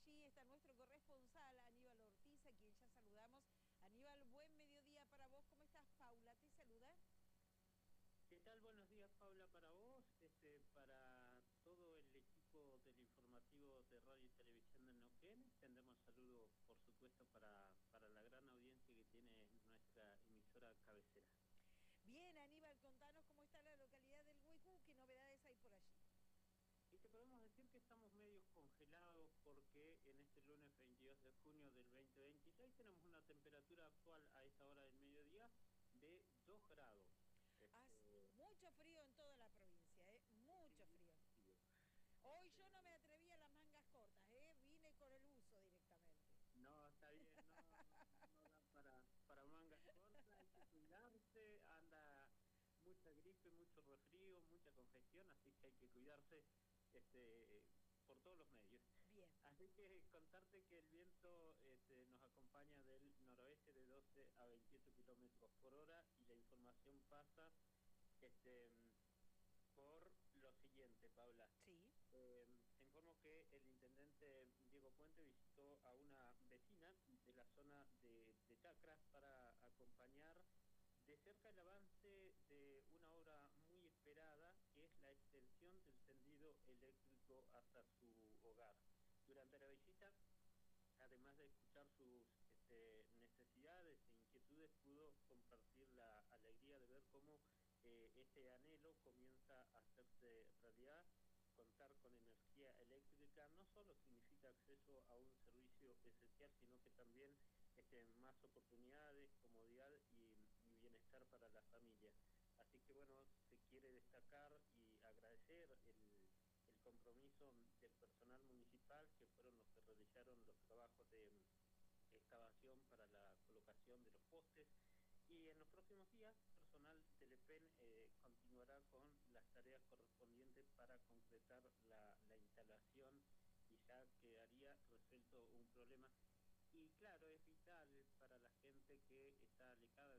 allí está nuestro corresponsal Aníbal Ortiz, a quien ya saludamos. Aníbal, buen mediodía para vos. ¿Cómo estás? Paula te saluda. ¿Qué tal? Buenos días, Paula, para vos, para todo el equipo del informativo de Radio y Televisión de Neuquén. Tendremos saludos, por supuesto, para la gran audiencia que tiene nuestra emisora cabecera. Bien, Aníbal, contanos cómo está la localidad del Güicú, qué novedades hay por allí. Y te podemos decir que estamos medios congelados porque en este lunes 22 de junio del 2026 tenemos una temperatura actual a esta hora del mediodía de 2 grados. Mucho frío en toda la provincia, mucho frío. Hoy yo no me atreví a las mangas cortas, vine con el buzo directamente. No, está bien, no da para mangas cortas, hay que cuidarse, anda mucha gripe, mucho resfrío, mucha congestión, así que hay que cuidarse por todos los medios. Bien. Así que contarte que el viento nos acompaña del noroeste de 12 a 28 kilómetros por hora y la información pasa por lo siguiente, Paula. Sí. Te informo que el intendente Diego Puente visitó a una vecina de la zona de Chacras para acompañar de cerca el avance de una obra muy esperada, que es la extensión del tendido eléctrico hasta su hogar. Durante la visita, además de escuchar sus necesidades e inquietudes, pudo compartir la alegría de ver cómo este anhelo comienza a hacerse realidad. Contar con energía eléctrica no solo significa acceso a un servicio esencial, sino que también más oportunidades, comodidad y bienestar para la familia. Así que bueno, se quiere destacar y agradecer el compromiso del personal municipal, que fueron los que realizaron los trabajos de excavación para la colocación de los postes, y en los próximos días personal del EPEN continuará con las tareas correspondientes para concretar la instalación y ya quedaría resuelto un problema. Y claro, es vital para la gente que está alejada